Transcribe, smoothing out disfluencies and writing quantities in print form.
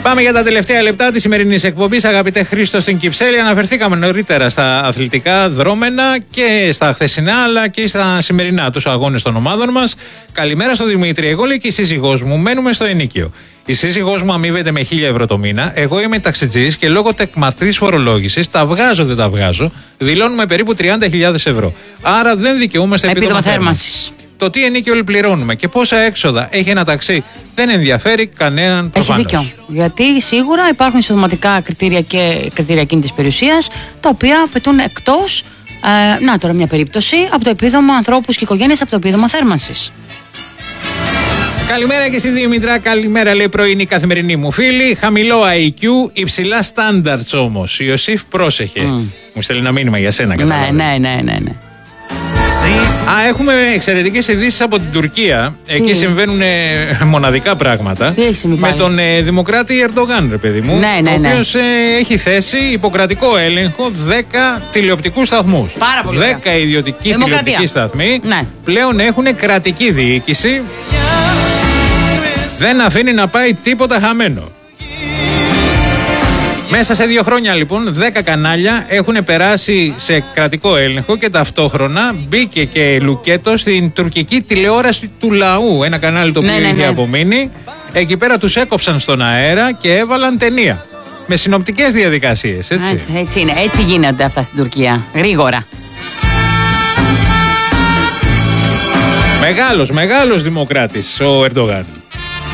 Πάμε για τα τελευταία λεπτά της σημερινής εκπομπής. Αγαπητέ Χρήστο, στην Κυψέλη αναφερθήκαμε νωρίτερα στα αθλητικά δρόμενα και στα χθεσινά αλλά και στα σημερινά, τους αγώνες των ομάδων μας. Καλημέρα στο Δημήτρη. Εγώ, λέει, και η σύζυγός μου μένουμε στο ενοίκιο. Η σύζυγός μου αμείβεται με 1.000 ευρώ το μήνα. Εγώ είμαι ταξιτζής και λόγω τεκματής φορολόγησης τα βγάζω, δεν τα βγάζω. Δηλώνουμε περίπου 30.000 ευρώ. Άρα δεν δικαιούμαστε επίδομα θέρμανσης. Το τι ενίκιο πληρώνουμε και πόσα έξοδα έχει ένα ταξί δεν ενδιαφέρει κανέναν προφανώς. Έχει δίκιο. Γιατί σίγουρα υπάρχουν εισοδηματικά κριτήρια και κριτήρια κίνητης περιουσίας, τα οποία απαιτούν εκτός, να τώρα μια περίπτωση, από το επίδομα ανθρώπους και οικογένειες, από το επίδομα θέρμανσης. Καλημέρα και στη Δήμητρα. Καλημέρα, λέει, πρωινή καθημερινή μου φίλη. Χαμηλό IQ, υψηλά στάνταρτς όμως. Ιωσήφ, πρόσεχε. Μου στέλνει ένα μήνυμα για σένα, καταλαβαίνω. Ναι. Έχουμε εξαιρετικές ειδήσεις από την Τουρκία. Εκεί συμβαίνουν μοναδικά πράγματα. Με τον δημοκράτη Ερντογάν, ρε παιδί μου. Ναι. Ο οποίος έχει θέσει υποκρατικό έλεγχο 10 τηλεοπτικούς σταθμούς. 10 ιδιωτικοί τηλεοπτικοί σταθμοί πλέον έχουν κρατική διοίκηση. Δεν αφήνει να πάει τίποτα χαμένο. Μέσα σε 2 χρόνια λοιπόν 10 κανάλια έχουν περάσει σε κρατικό έλεγχο και ταυτόχρονα μπήκε και λουκέτο στην τουρκική τηλεόραση του λαού. Ένα κανάλι το οποίο είχε απομείνει. Εκεί πέρα τους έκοψαν στον αέρα και έβαλαν ταινία. Με συνοπτικές διαδικασίες, έτσι. Έτσι είναι, έτσι γίνονται αυτά στην Τουρκία. Γρήγορα. Μεγάλος δημοκράτης ο Ερντογάν.